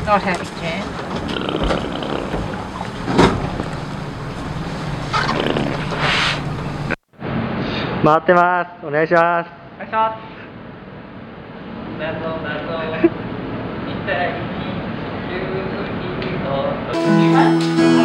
Not having chance. 回ってます。お願いします。 お願いします。